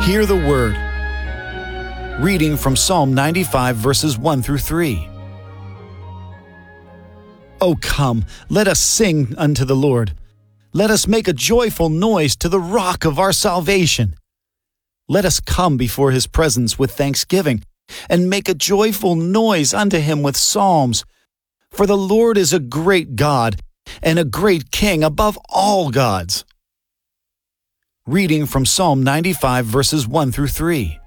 Hear the word. Reading from Psalm 95, verses 1 through 3. O come, let us sing unto the Lord. Let us make a joyful noise to the rock of our salvation. Let us come before his presence with thanksgiving, and make a joyful noise unto him with psalms. For the Lord is a great God, and a great King above all gods. Reading from Psalm 95, verses 1 through 3.